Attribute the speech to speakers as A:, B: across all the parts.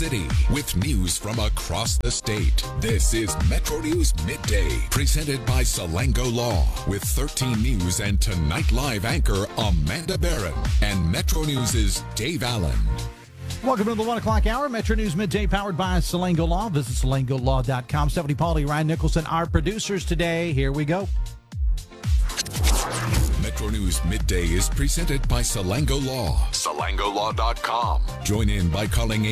A: City with news from across the state. This is Metro News Midday, presented by Salango Law, with 13 News and Tonight Live anchor Amanda Barron and Metro News' Dave Allen.
B: Welcome to the 1 o'clock hour. Metro News Midday, powered by Salango Law. Visit salangolaw.com. Stephanie Pauly, Ryan Nicholson, our producers today. Here we go.
A: Metro News Midday is presented by Salango Law. SalangoLaw.com. Join in by calling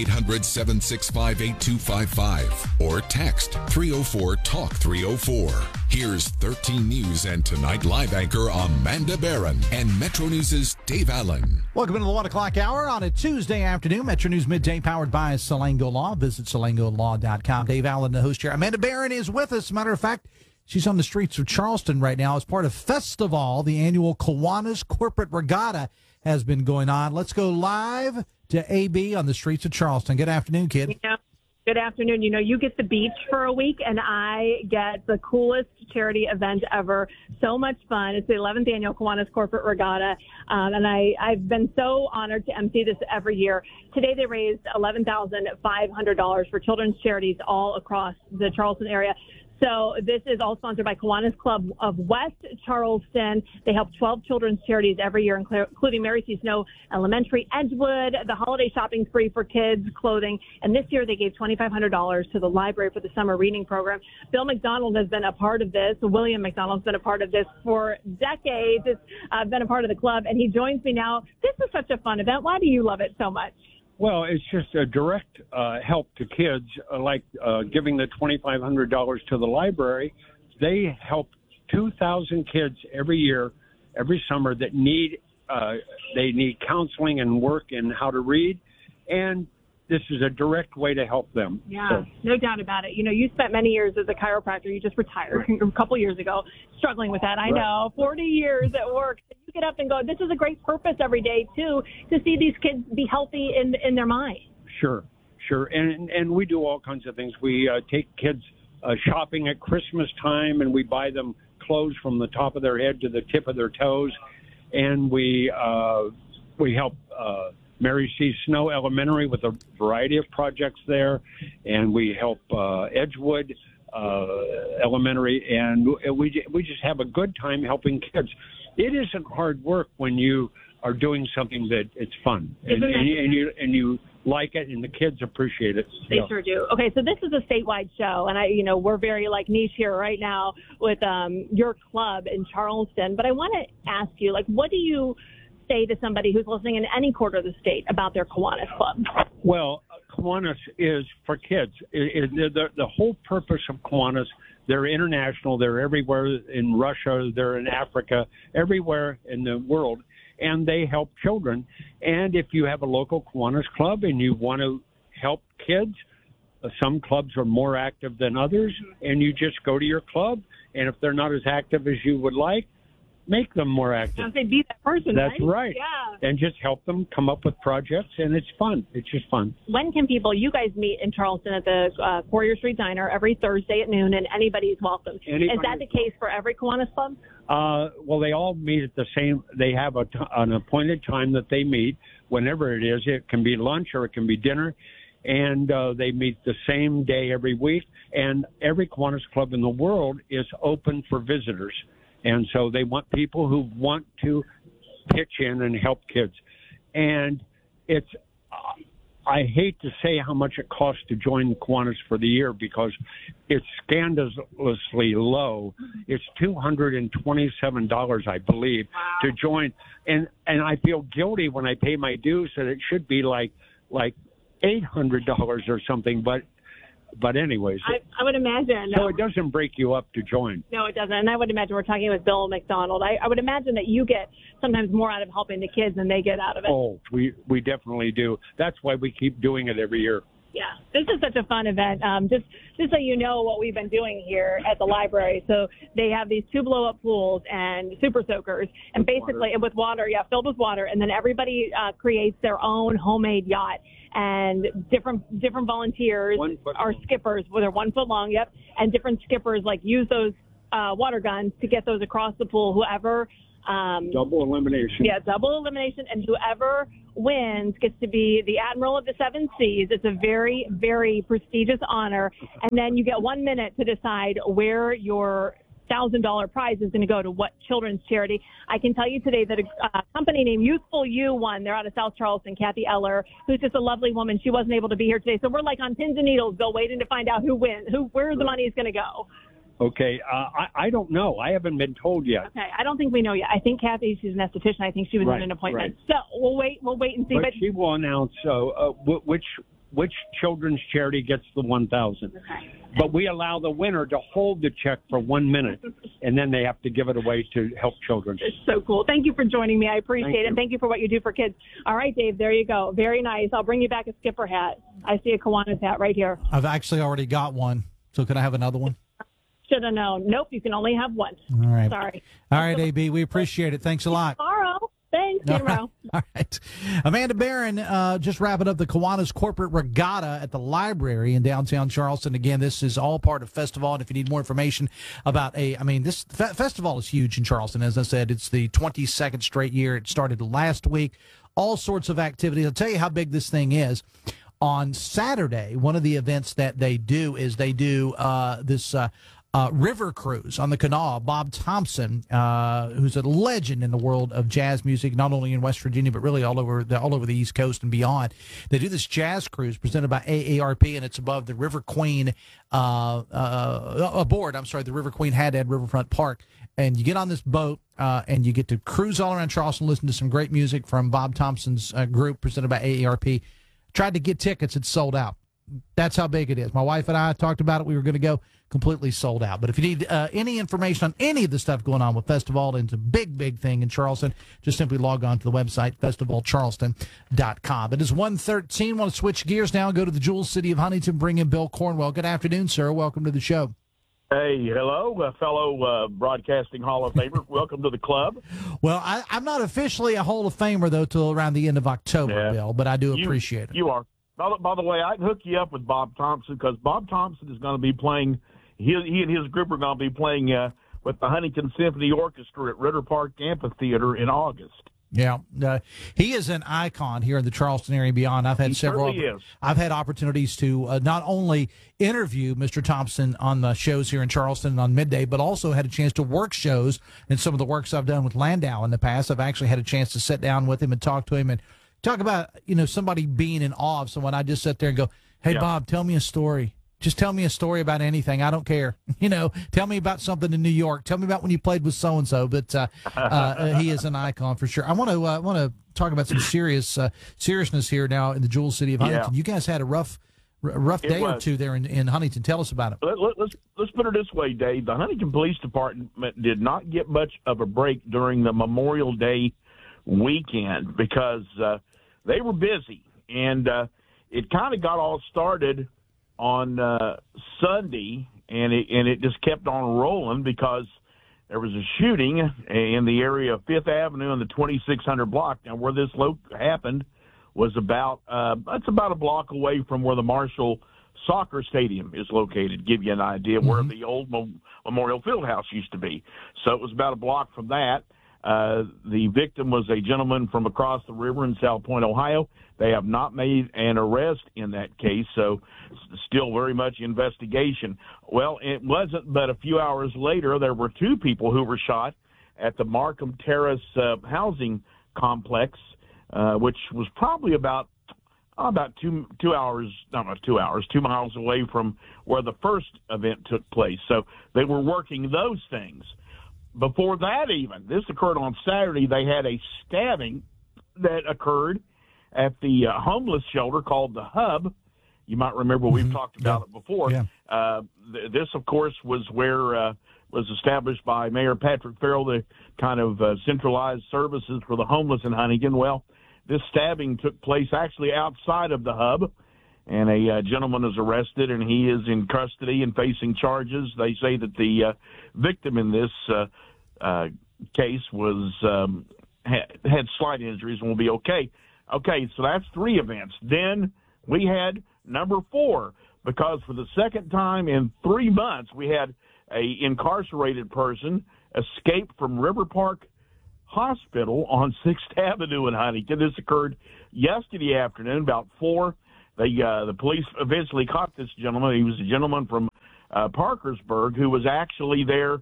A: 800-765-8255 or text 304-TALK-304. Here's 13 News and Tonight Live anchor Amanda Barron and Metro News' Dave Allen.
B: Welcome to the 1 o'clock hour on a Tuesday afternoon. Metro News Midday, powered by Salango Law. Visit salangolaw.com. Dave Allen, the host here. Amanda Barron is with us. Matter of fact, she's on the streets of Charleston right now as part of Festival. The annual Kiwanis Corporate Regatta has been going on. Let's go live to AB on the streets of Charleston. Good afternoon, kid.
C: Yeah. Good afternoon. You know, you get the beach for a week, and I get the coolest charity event ever. So much fun. It's the 11th annual Kiwanis Corporate Regatta, and I've been so honored to MC this every year. Today they raised $11,500 for children's charities all across the Charleston area. So this is all sponsored by Kiwanis Club of West Charleston. They help 12 children's charities every year, including Mary C. Snow Elementary, Edgewood, the holiday shopping spree for kids, clothing. And this year they gave $2,500 to the library for the summer reading program. Bill McDonald has been a part of this. William McDonald's been a part of this for decades. It's been a part of the club, and he joins me now. This is such a fun event. Why do you love it so much?
D: Well, it's just a direct help to kids, like giving the $2,500 to the library. They help 2,000 kids every year, every summer that need counseling and work in how to read, and this is a direct way to help them.
C: Yeah, no doubt about it. You know, you spent many years as a chiropractor. You just retired a couple years ago, struggling with that. I know, 40 years at work. You get up and go, this is a great purpose every day, too, to see these kids be healthy in their mind.
D: Sure. And we do all kinds of things. We take kids shopping at Christmas time, and we buy them clothes from the top of their head to the tip of their toes. And we help Mary C. Snow Elementary with a variety of projects there, and we help Edgewood Elementary, and we just have a good time helping kids. It isn't hard work when you are doing something that it's fun, and you like it, and the kids appreciate it.
C: They sure do. Okay, so this is a statewide show, and we're very niche here right now with your club in Charleston. But I want to ask you, what do you say to somebody who's listening in any quarter of the state about their Kiwanis Club? Well,
D: Kiwanis is for kids. The whole purpose of Kiwanis, they're international. They're everywhere in Russia. They're in Africa, everywhere in the world, and they help children. And if you have a local Kiwanis club and you want to help kids, some clubs are more active than others, and you just go to your club, and if they're not as active as you would like, make them more active.
C: I'll say be that person,
D: That's right.
C: Yeah.
D: And just help them come up with projects, and it's fun. It's just fun.
C: When can you guys meet in Charleston at the Courier Street Diner every Thursday at noon, and anybody's welcome. Is that the case for every Kiwanis club?
D: Well, they all meet at the same, they have an appointed time that they meet, whenever it is. It can be lunch or it can be dinner, and they meet the same day every week, and every Kiwanis club in the world is open for visitors. And so they want people who want to pitch in and help kids. And I hate to say how much it costs to join Kiwanis for the year, because it's scandalously low. It's $227, I believe, to join. And I feel guilty when I pay my dues that it should be like $800 or something, But anyways.
C: I would imagine.
D: So it doesn't break you up to join.
C: No, it doesn't. And I would imagine we're talking with Bill McDonald. I would imagine that you get sometimes more out of helping the kids than they get out of it.
D: Oh, we definitely do. That's why we keep doing it every year.
C: Yeah, this is such a fun event. Just so you know what we've been doing here at the library. So they have these 2 blow-up pools and super soakers, and basically with water, filled with water, and then everybody creates their own homemade yacht. And different volunteers are skippers, where they're 1 foot long, and different skippers use those water guns to get those across the pool. Whoever
D: Double elimination.
C: Yeah, double elimination, and whoever wins gets to be the Admiral of the Seven Seas. It's a very, very prestigious honor, and then you get 1 minute to decide where your $1,000 prize is going to go to what children's charity. I can tell you today that a company named Youthful You won. They're out of South Charleston. Kathy Eller, who's just a lovely woman. She wasn't able to be here today, so we're like on pins and needles, Bill, waiting to find out who wins, where the money is going to go.
D: Okay, I don't know. I haven't been told yet.
C: Okay, I don't think we know yet. I think Kathy, she's an esthetician. I think she was in an appointment.
D: Right.
C: So we'll wait and see.
D: But she will announce which children's charity gets the $1,000.
C: Okay.
D: But we allow the winner to hold the check for 1 minute, and then they have to give it away to help children.
C: It's so cool. Thank you for joining me. I appreciate it. Thank you for what you do for kids. All right, Dave, there you go. Very nice. I'll bring you back a skipper hat. I see a Kiwanis hat right here.
B: I've actually already got one, so can I have another one?
C: Should have known. Nope, you can only have one.
B: All right.
C: Sorry.
B: All right, AB, we appreciate it. Thanks a lot.
C: Tomorrow. Thanks, tomorrow.
B: All right. Amanda Barron just wrapping up the Kiwanis Corporate Regatta at the library in downtown Charleston. Again, this is all part of Festival, and if you need more information about this festival is huge in Charleston. As I said, it's the 22nd straight year. It started last week. All sorts of activities. I'll tell you how big this thing is. On Saturday, one of the events that they do is this river cruise on the canal. Bob Thompson, who's a legend in the world of jazz music, not only in West Virginia but really all over the East Coast and beyond. They do this jazz cruise presented by AARP, and it's above the River Queen the River Queen Haddad Riverfront Park. And you get on this boat and you get to cruise all around Charleston, listen to some great music from Bob Thompson's group presented by AARP. Tried to get tickets, it's sold out. That's how big it is. My wife and I talked about it. We were going to go, completely sold out. But if you need any information on any of the stuff going on with Festival, it's a big, big thing in Charleston, just simply log on to the website, festivalcharleston.com. It is 1:13. Want to switch gears now and go to the Jewel City of Huntington, bring in Bill Cornwell. Good afternoon, sir. Welcome to the show.
E: Hey, hello, fellow Broadcasting Hall of Famer. Welcome to the club.
B: Well, I'm not officially a Hall of Famer, though, till around the end of October, Bill, but I do appreciate it.
E: You are. By the way, I can hook you up with Bob Thompson because Bob Thompson is going to be playing, he and his group are going to be playing with the Huntington Symphony Orchestra at Ritter Park Amphitheater in August.
B: Yeah, he is an icon here in the Charleston area and beyond. I've had I've had opportunities to not only interview Mr. Thompson on the shows here in Charleston on Midday, but also had a chance to work shows and some of the works I've done with Landau in the past. I've actually had a chance to sit down with him and talk to him and talk about, somebody being in awe of someone. I just sit there and go, hey, Bob, tell me a story. Just tell me a story about anything. I don't care. Tell me about something in New York. Tell me about when you played with so-and-so. But he is an icon for sure. I want to talk about some seriousness here now in the Jewel City of Huntington. You guys had a rough day or two there in Huntington. Tell us about it.
E: Let's put it this way, Dave. The Huntington Police Department did not get much of a break during the Memorial Day weekend because they were busy. And it kind of got all started on Sunday, and it just kept on rolling because there was a shooting in the area of Fifth Avenue in the 2600 block. Now, where this happened was about a block away from where the Marshall Soccer Stadium is located. Give you an idea where the old Memorial Fieldhouse used to be. So it was about a block from that. The victim was a gentleman from across the river in South Point, Ohio. They have not made an arrest in that case, so still very much investigation. Well, it wasn't but a few hours later, there were two people who were shot at the Markham Terrace housing complex, which was probably about 2 miles away from where the first event took place. So they were working those things. Before that even, this occurred on Saturday, they had a stabbing that occurred at the homeless shelter called the Hub. You might remember we've talked about it before. Yeah. This, of course, was where was established by Mayor Patrick Farrell, the kind of centralized services for the homeless in Huntington. Well, this stabbing took place actually outside of the Hub, and a gentleman is arrested, and he is in custody and facing charges. They say that the victim in this case was had slight injuries and will be okay. Okay, so that's 3 events. Then we had number 4, because for the second time in 3 months, we had a incarcerated person escape from River Park Hospital on 6th Avenue in Huntington. This occurred yesterday afternoon, about 4. The police eventually caught this gentleman. He was a gentleman from Parkersburg who was actually there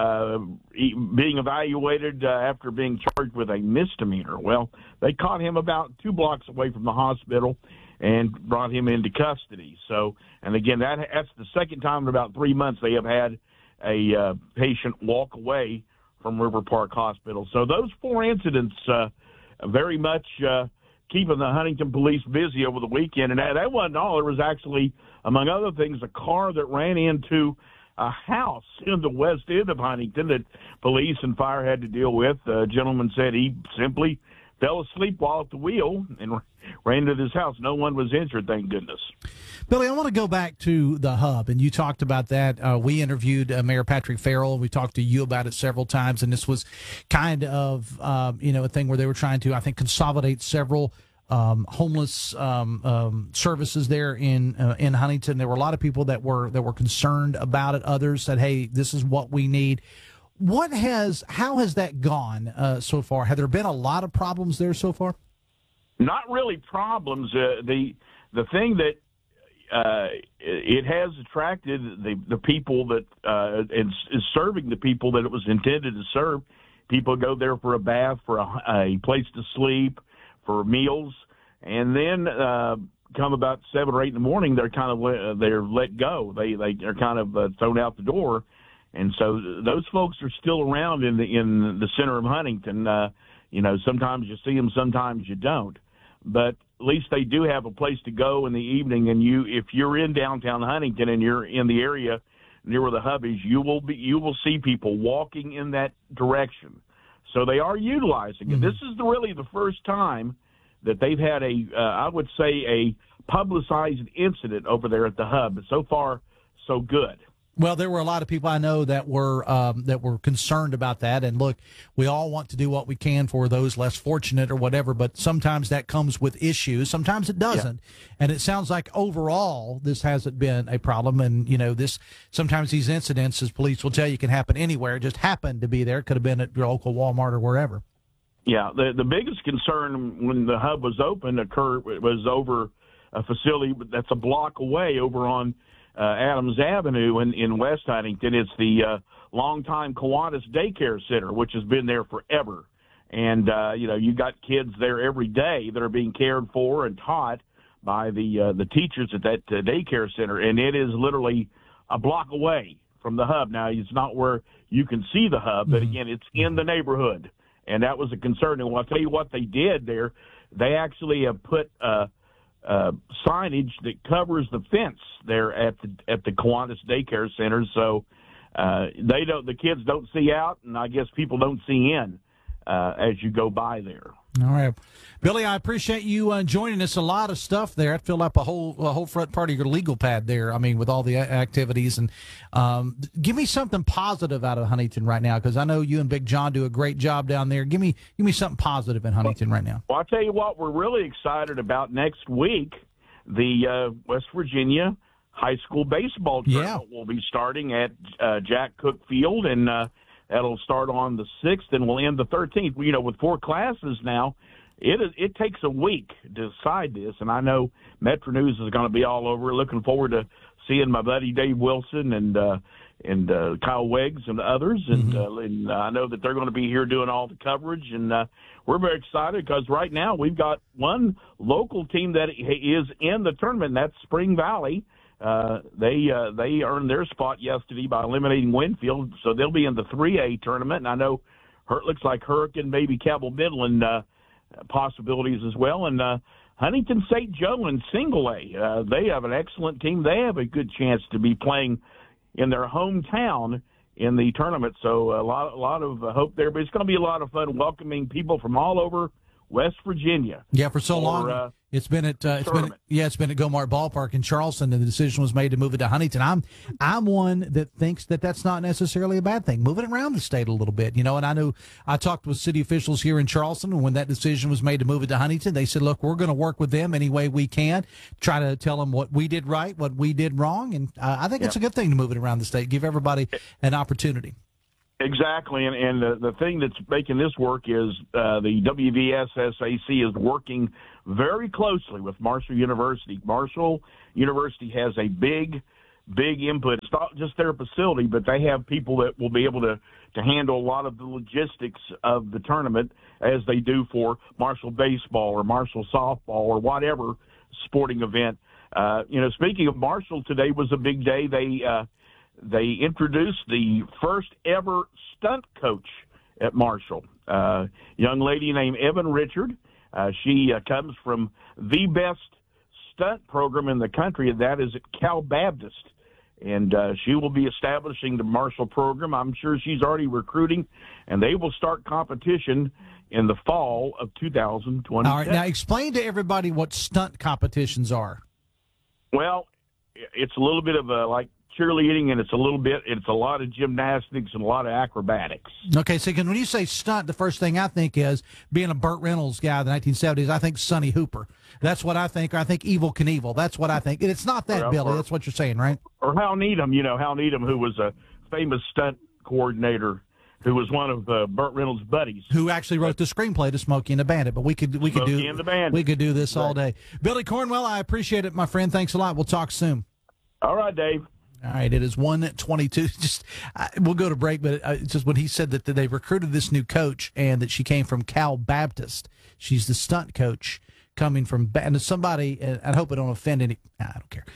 E: being evaluated after being charged with a misdemeanor. Well, they caught him about 2 blocks away from the hospital and brought him into custody. So, and again, that's the second time in about 3 months they have had a patient walk away from River Park Hospital. So those 4 incidents very much keeping the Huntington police busy over the weekend. And that wasn't all. There was actually, among other things, a car that ran into a house in the west end of Huntington that police and fire had to deal with. The gentleman said he simply fell asleep while at the wheel and ran into his house. No one was injured, thank goodness.
B: Billy, I want to go back to the hub, and you talked about that. We interviewed Mayor Patrick Farrell. We talked to you about it several times, and this was kind of a thing where they were trying to, I think, consolidate several homeless services there in Huntington. There were a lot of people that were concerned about it. Others said, "Hey, this is what we need." How has that gone so far? Have there been a lot of problems there so far?
E: Not really problems. The thing that it has attracted the people that is serving the people that it was intended to serve. People go there for a bath, for a place to sleep, for meals, and then come about 7 or 8 in the morning, they're kind of they're let go. They're kind of thrown out the door. And so those folks are still around in the center of Huntington. Sometimes you see them, sometimes you don't. But at least they do have a place to go in the evening. And if you're in downtown Huntington and you're in the area near where the hub is, you will see people walking in that direction. So they are utilizing it. Mm-hmm. This is really the first time that they've had I would say, a publicized incident over there at the hub. So far, so good.
B: Well, there were a lot of people I know that were concerned about that. And look, we all want to do what we can for those less fortunate or whatever, but sometimes that comes with issues. Sometimes it doesn't. Yeah. And it sounds like overall this hasn't been a problem. And, sometimes these incidents, as police will tell you, can happen anywhere. It just happened to be there. It could have been at your local Walmart or wherever.
E: Yeah, the biggest concern when the hub was open was over a facility that's a block away over on Adams Avenue in West Huntington. It's the longtime Kiwanis Daycare Center, which has been there forever. And, you got kids there every day that are being cared for and taught by the teachers at that daycare center. And it is literally a block away from the hub. Now, it's not where you can see the hub, but, again, it's in the neighborhood. And that was a concern. And I'll tell you what they did there. They actually have put signage that covers the fence there at the Kiwanis Daycare Center, so the kids don't see out, and I guess people don't see in as you go by there.
B: All right, Billy, I appreciate you joining us. A lot of stuff there. I'd fill up a whole front part of your legal pad there. I mean, with all the activities, and give me something positive out of Huntington right now, because I know you and Big John do a great job down there. Give me something positive in Huntington right now.
E: Well, I'll tell you what, we're really excited about next week. The West Virginia high school baseball tournament will be starting at Jack Cook Field, and that'll start on the 6th and will end the 13th. With 4 classes now, it takes a week to decide this, and I know Metro News is going to be all over. Looking forward to seeing my buddy Dave Wilson and Kyle Weggs and others, and I know that they're going to be here doing all the coverage, and we're very excited because right now we've got one local team that is in the tournament, and that's Spring Valley. They earned their spot yesterday by eliminating Winfield, so they'll be in the 3A tournament. And I know it looks like Hurricane, maybe Cabell Midland possibilities as well. And Huntington St. Joe in Single A, they have an excellent team. They have a good chance to be playing in their hometown in the tournament. So a lot of hope there. But it's going to be a lot of fun welcoming people from all over West Virginia.
B: Yeah, for so long it's been at Gomart Ballpark in Charleston, and the decision was made to move it to Huntington. I'm one that thinks that that's not necessarily a bad thing. Moving it around the state a little bit, and I know I talked with city officials here in Charleston, and when that decision was made to move it to Huntington, they said, "Look, we're going to work with them any way we can, try to tell them what we did right, what we did wrong," and I think it's a good thing to move it around the state, give everybody an opportunity.
E: Exactly, and the thing that's making this work is the WVSSAC is working very closely with Marshall University. Marshall University has a big input. It's not just their facility, but they have people that will be able to handle a lot of the logistics of the tournament as they do for Marshall baseball or Marshall softball or whatever sporting event. Speaking of Marshall, today was a big day. They introduced the first ever stunt coach at Marshall, young lady named Evan Richard. She comes from the best stunt program in the country, and that is at Cal Baptist. And she will be establishing the Marshall program. I'm sure she's already recruiting, and they will start competition in the fall of 2020.
B: All right, now explain to everybody what stunt competitions are.
E: Well, it's a little bit of like cheerleading, and it's a lot of gymnastics and a lot of acrobatics.
B: Okay, so when you say stunt, the first thing I think is, being a Burt Reynolds guy in the 1970s, I think Sonny Hooper. That's what I think. Or I think Evel Knievel. That's what I think. And it's not that, Billy. That's what you're saying, right?
E: Or Hal Needham, Hal Needham, who was a famous stunt coordinator, who was one of Burt Reynolds' buddies. Who
B: actually wrote the screenplay to Smokey and the Bandit. But we could do this all day. Billy Cornwell, I appreciate it, my friend. Thanks a lot. We'll talk soon.
E: All right, Dave.
B: All right, it is 1:22. We'll go to break, but just when he said that they recruited this new coach and that she came from Cal Baptist, she's the stunt coach coming from, and as somebody, and I hope I don't offend any, I don't care.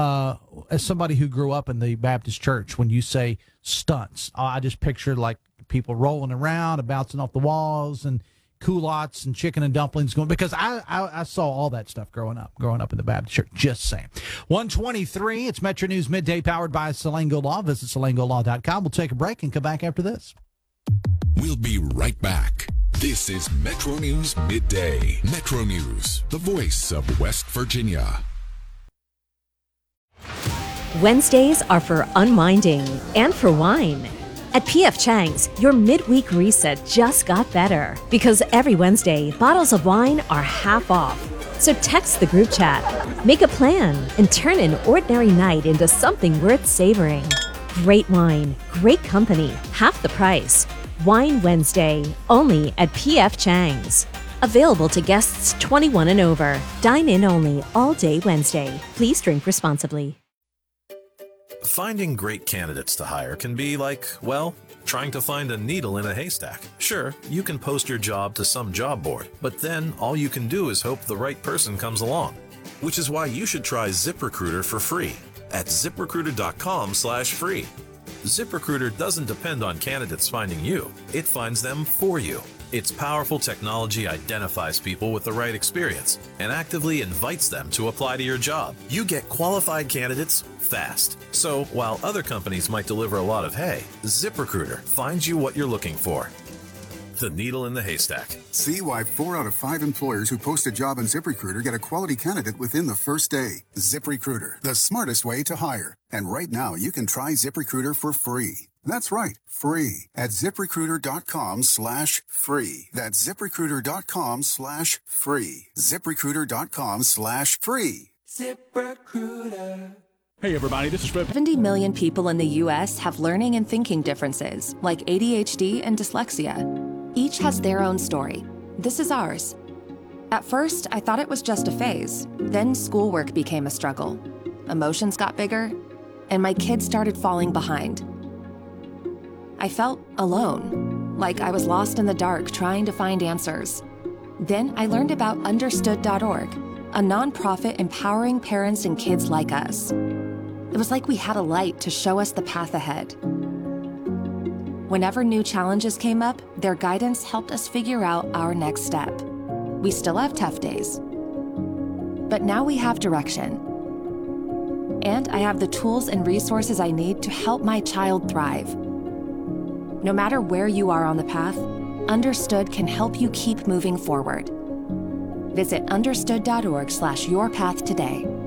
B: As somebody who grew up in the Baptist church, when you say stunts, I just pictured like people rolling around and bouncing off the walls and culottes and chicken and dumplings going, because I saw all that stuff growing up in the Baptist church. Just saying. 1:23, it's Metro News Midday powered by Salango Law. Visit salangolaw.com. We'll take a break and come back after this.
A: We'll be right back. This is Metro News Midday. Metro News, the voice of West Virginia.
F: Wednesdays are for unwinding and for wine. At P.F. Chang's, your midweek reset just got better, because every Wednesday, bottles of wine are half off. So text the group chat, make a plan, and turn an ordinary night into something worth savoring. Great wine, great company, half the price. Wine Wednesday, only at P.F. Chang's. Available to guests 21 and over. Dine in only all day Wednesday. Please drink responsibly.
G: Finding great candidates to hire can be like, well, trying to find a needle in a haystack. Sure, you can post your job to some job board, but then all you can do is hope the right person comes along. Which is why you should try ZipRecruiter for free at ZipRecruiter.com/free. ZipRecruiter doesn't depend on candidates finding you. It finds them for you. Its powerful technology identifies people with the right experience and actively invites them to apply to your job. You get qualified candidates fast. So while other companies might deliver a lot of hay, ZipRecruiter finds you what you're looking for. The needle in the haystack.
H: See why 4 out of 5 employers who post a job on ZipRecruiter get a quality candidate within the first day. ZipRecruiter, the smartest way to hire. And right now, you can try ZipRecruiter for free. That's right, free at ZipRecruiter.com/free. That's ZipRecruiter.com/free. ZipRecruiter.com/free.
I: ZipRecruiter. Hey everybody, this is Fred.
J: 70 million people in the U.S. have learning and thinking differences, like ADHD and dyslexia. Each has their own story. This is ours. At first, I thought it was just a phase. Then schoolwork became a struggle. Emotions got bigger, and my kids started falling behind. I felt alone, like I was lost in the dark trying to find answers. Then I learned about Understood.org, a nonprofit empowering parents and kids like us. It was like we had a light to show us the path ahead. Whenever new challenges came up, their guidance helped us figure out our next step. We still have tough days, but now we have direction. And I have the tools and resources I need to help my child thrive. No matter where you are on the path, Understood can help you keep moving forward. Visit understood.org/yourpath today.